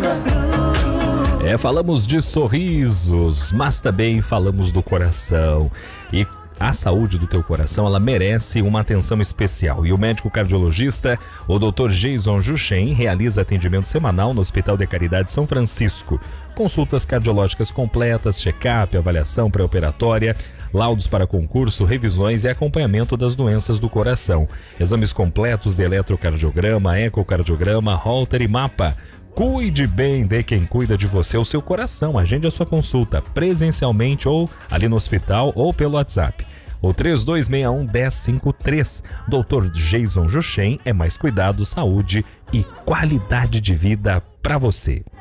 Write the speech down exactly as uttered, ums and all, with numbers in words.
É, falamos de sorrisos, mas também falamos do coração. E a saúde do teu coração, ela merece uma atenção especial. E o médico cardiologista, o doutor Jason Juchen, realiza atendimento semanal no Hospital de Caridade São Francisco. Consultas cardiológicas completas, check-up, avaliação pré-operatória, laudos para concurso, revisões e acompanhamento das doenças do coração. Exames completos de eletrocardiograma, ecocardiograma, Holter e mapa. Cuide bem de quem cuida de você, o seu coração. Agende a sua consulta presencialmente ou ali no hospital ou pelo WhatsApp. O três dois seis um, um zero cinco três. doutor Jason Juchen é mais cuidado, saúde e qualidade de vida para você.